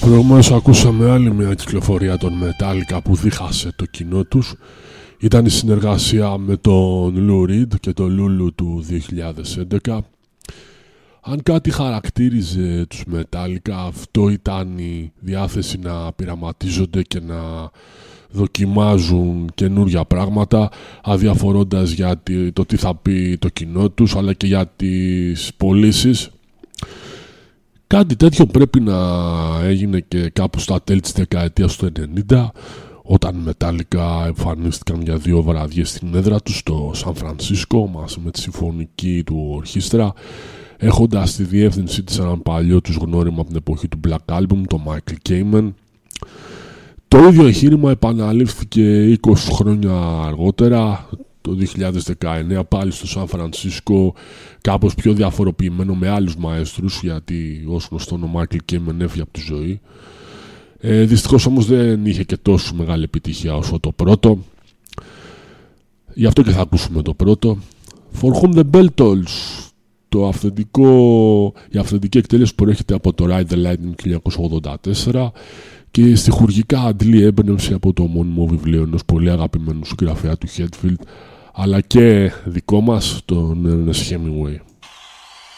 Προηγουμένως ακούσαμε άλλη μια κυκλοφορία των Metallica που δίχασε το κοινό τους. Ήταν η συνεργασία με τον Lou Reed και το Lulu του 2011. Αν κάτι χαρακτήριζε τους Metallica, αυτό ήταν η διάθεση να πειραματίζονται και να δοκιμάζουν καινούργια πράγματα, αδιαφορώντας για το τι θα πει το κοινό τους, αλλά και για τις πωλήσεις. Κάτι τέτοιο πρέπει να έγινε και κάπου στα τέλη της δεκαετίας του 90, όταν Metallica εμφανίστηκαν για 2 βραδιές στην έδρα τους στο Σαν Φρανσίσκο μαζί με τη συμφωνική του ορχήστρα, έχοντας στη διεύθυνσή της έναν παλιό τους γνώριμα από την εποχή του Black Album, τον Michael Kamen. Το ίδιο εγχείρημα επαναλήφθηκε 20 χρόνια αργότερα, το 2019, πάλι στο Σαν Φρανσίσκο, κάπως πιο διαφοροποιημένο με άλλους μαέστρους, γιατί ως γνωστόν ο Michael Kamen έφυγε από τη ζωή. Δυστυχώς όμως δεν είχε και τόσο μεγάλη επιτυχία όσο το πρώτο. Γι' αυτό και θα ακούσουμε το πρώτο. For Whom the Bell Tolls. Η αυθεντική εκτέλεση προέρχεται από το Ride the Lightning 1984 και στιχουργικά αντλεί έμπνευση από το μόνιμο βιβλίο ενός πολύ αγαπημένου συγγραφέα του Hetfield, αλλά και δικό μας, τον Ernest Hemingway.